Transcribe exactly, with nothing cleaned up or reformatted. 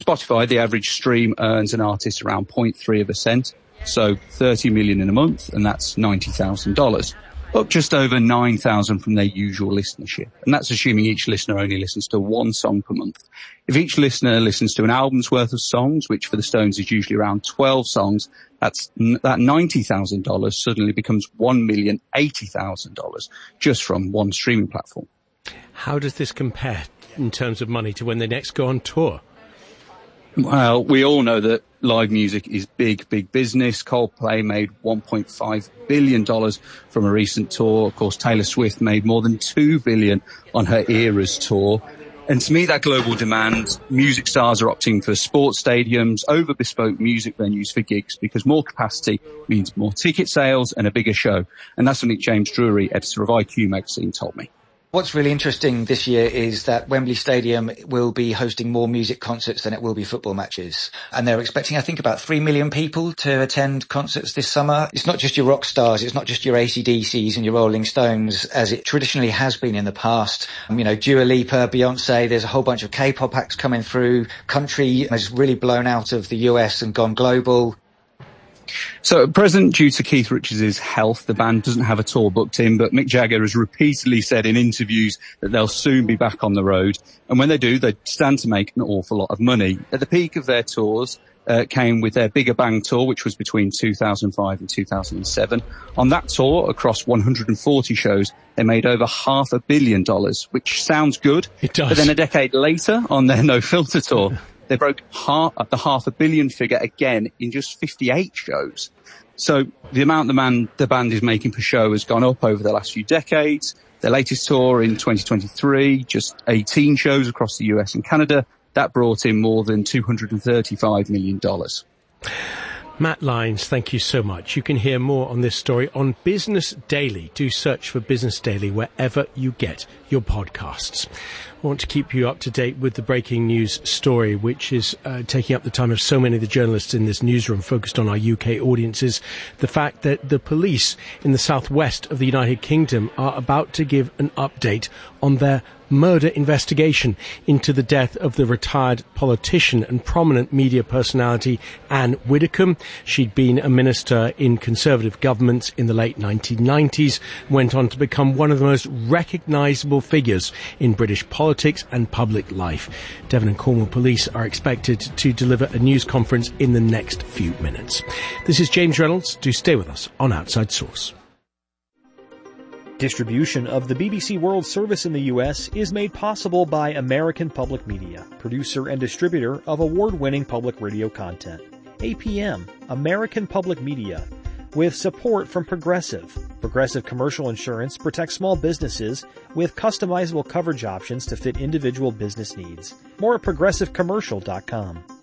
Spotify, the average stream earns an artist around zero point three of a cent, so thirty million in a month, and that's ninety thousand dollars. Up just over nine thousand from their usual listenership. And that's assuming each listener only listens to one song per month. If each listener listens to an album's worth of songs, which for the Stones is usually around twelve songs, that's, that ninety thousand dollars suddenly becomes one million eighty thousand dollars just from one streaming platform. How does this compare in terms of money to when they next go on tour? Well, we all know that live music is big, big business. Coldplay made one point five billion dollars from a recent tour. Of course, Taylor Swift made more than two billion dollars on her Eras tour. And to meet that global demand, music stars are opting for sports stadiums over bespoke music venues for gigs because more capacity means more ticket sales and a bigger show. And that's something James Drury, editor of I Q magazine, told me. What's really interesting this year is that Wembley Stadium will be hosting more music concerts than it will be football matches. And they're expecting, I think, about three million people to attend concerts this summer. It's not just your rock stars, it's not just your A C D Cs and your Rolling Stones, as it traditionally has been in the past. Um, you know, Dua Lipa, Beyonce, there's a whole bunch of K-pop acts coming through. Country has really blown out of the U S and gone global. So at present, due to Keith Richards' health, the band doesn't have a tour booked in, but Mick Jagger has repeatedly said in interviews that they'll soon be back on the road. And when they do, they stand to make an awful lot of money. At the peak of their tours, uh, came with their Bigger Bang tour, which was between two thousand five and two thousand seven. On that tour, across one hundred forty shows, they made over half a billion dollars, which sounds good. It does. But then a decade later, on their No Filter tour, they broke half, the half a billion figure again in just fifty-eight shows. So the amount the, man, the band is making per show has gone up over the last few decades. Their latest tour in twenty twenty-three, just eighteen shows across the U S and Canada, that brought in more than two hundred thirty-five million dollars. Matt Lyons, thank you so much. You can hear more on this story on Business Daily. Do search for Business Daily wherever you get your podcasts. I want to keep you up to date with the breaking news story, which is uh, taking up the time of so many of the journalists in this newsroom focused on our U K audiences. The fact that the police in the southwest of the United Kingdom are about to give an update on their murder investigation into the death of the retired politician and prominent media personality Anne Widdecombe. She'd been a minister in Conservative governments in the late nineteen nineties, went on to become one of the most recognisable figures in British politics and public life. Devon and Cornwall Police are expected to deliver a news conference in the next few minutes. This is James Reynolds. Do stay with us on Outside Source. Distribution of the B B C World Service in the U S is made possible by American Public Media, producer and distributor of award-winning public radio content. A P M, American Public Media, with support from Progressive. Progressive Commercial Insurance protects small businesses with customizable coverage options to fit individual business needs. More at progressive commercial dot com.